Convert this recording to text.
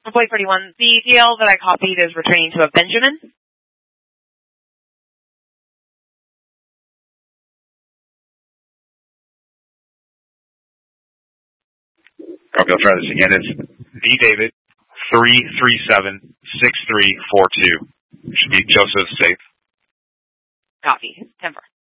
Employee 31, the DL that I copied is returning to a Benjamin. Okay, I'll try this again. It's D. David 337-6342. Should be Joseph Safe. Copy. 10-4.